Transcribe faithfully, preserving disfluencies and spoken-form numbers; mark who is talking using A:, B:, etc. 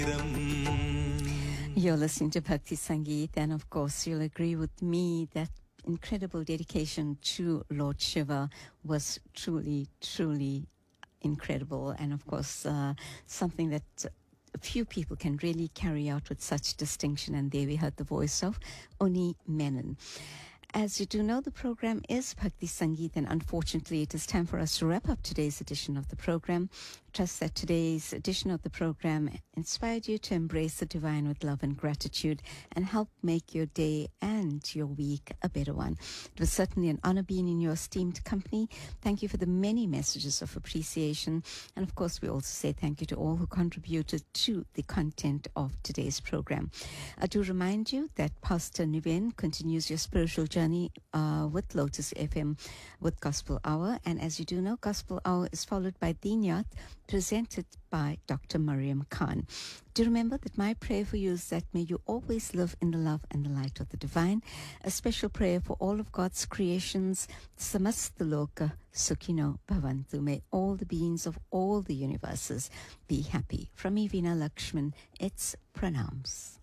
A: You're listening to Bhakti Sangeet, and of course, you'll agree with me that incredible dedication to Lord Shiva was truly, truly incredible, and of course, uh, something that few people can really carry out with such distinction. And there we heard the voice of Unni Menon. As you do know, the program is Bhakti Sangeet, and unfortunately it is time for us to wrap up today's edition of the program. Trust that today's edition of the program inspired you to embrace the divine with love and gratitude and help make your day and your week a better one. It was certainly an honor being in your esteemed company. Thank you for the many messages of appreciation. And of course, we also say thank you to all who contributed to the content of today's program. I do remind you that Pastor Niven continues your spiritual journey uh, with Lotus F M with Gospel Hour. And as you do know, Gospel Hour is followed by Dinyat, presented by Doctor Mariam Khan. Do remember that my prayer for you is that may you always live in the love and the light of the divine. A special prayer for all of God's creations. Samasta loka sukhino bhavantu. May all the beings of all the universes be happy. From me, Veena Lakshman, it's pranams.